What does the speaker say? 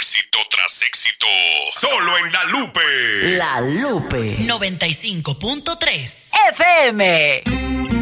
Éxito tras éxito. Solo en La Lupe. La Lupe 95.3 FM.